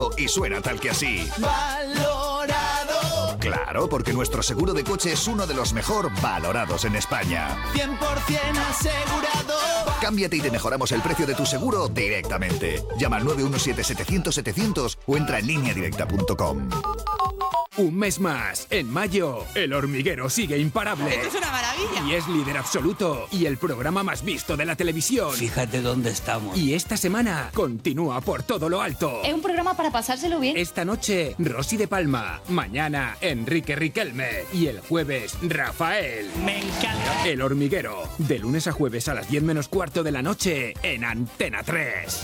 Y suena tal que así. Valorado. Claro, porque nuestro seguro de coche es uno de los mejor valorados en España. 100% asegurado. Cámbiate y te mejoramos el precio de tu seguro directamente. Llama al 917-700-700 o entra en lineadirecta.com. Un mes más, en mayo, El Hormiguero sigue imparable. ¡Esto es una maravilla! Y es líder absoluto y el programa más visto de la televisión. Fíjate dónde estamos. Y esta semana continúa por todo lo alto. Es un programa para pasárselo bien. Esta noche, Rosy de Palma. Mañana, Enrique Riquelme. Y el jueves, Rafael. ¡Me encanta! El Hormiguero, de lunes a jueves a las 10 menos cuarto de la noche en Antena 3.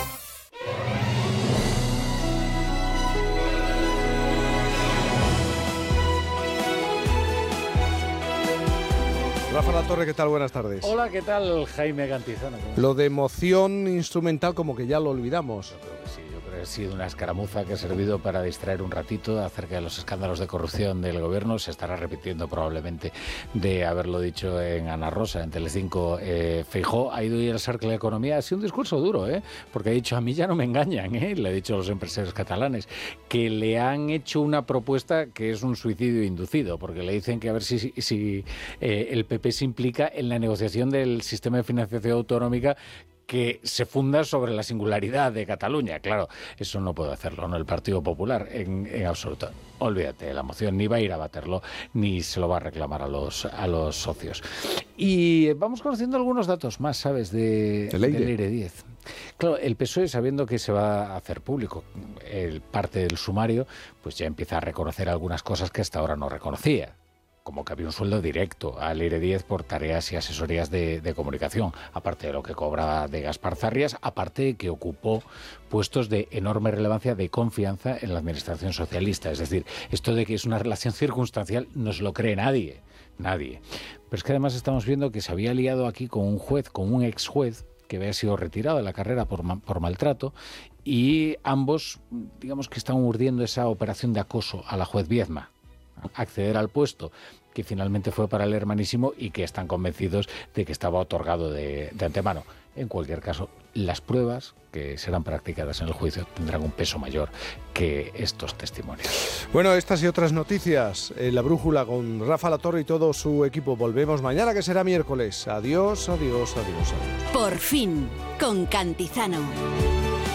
Rafa Latorre, ¿qué tal? Buenas tardes. Hola, ¿qué tal, Jaime Cantizano? Lo de emoción instrumental como que ya lo olvidamos. Yo creo que sí, yo creo que ha sido una escaramuza que ha servido para distraer un ratito acerca de los escándalos de corrupción del gobierno. Se estará repitiendo probablemente de haberlo dicho en Ana Rosa, en Telecinco. Feijóo ha ido a ir al Cercle de Economía. Ha sido un discurso duro, porque ha dicho, a mí ya no me engañan, le ha dicho a los empresarios catalanes, que le han hecho una propuesta que es un suicidio inducido, porque le dicen que a ver si el PP se implica en la negociación del sistema de financiación autonómica que se funda sobre la singularidad de Cataluña. Claro, eso no puede hacerlo, ¿no? El Partido Popular en absoluto. Olvídate, la moción ni va a ir a baterlo, ni se lo va a reclamar a los socios. Y vamos conociendo algunos datos más, ¿sabes?, del Leire 10. Claro, el PSOE, sabiendo que se va a hacer público parte del sumario, pues ya empieza a reconocer algunas cosas que hasta ahora no reconocía, como que había un sueldo directo al Leire 10 por tareas y asesorías de comunicación, aparte de lo que cobraba de Gaspar Zarrias, aparte de que ocupó puestos de enorme relevancia de confianza en la administración socialista. Es decir, esto de que es una relación circunstancial no se lo cree nadie. Pero es que además estamos viendo que se había liado aquí con un juez, con un ex juez, que había sido retirado de la carrera por maltrato, y ambos, digamos que están urdiendo esa operación de acoso a la juez Viedma, acceder al puesto que finalmente fue para el hermanísimo y que están convencidos de que estaba otorgado de antemano. En cualquier caso, las pruebas que serán practicadas en el juicio tendrán un peso mayor que estos testimonios. Bueno, estas y otras noticias en La Brújula con Rafa Latorre y todo su equipo. Volvemos mañana, que será miércoles. Adiós, adiós, adiós, adiós. Por fin, con Cantizano.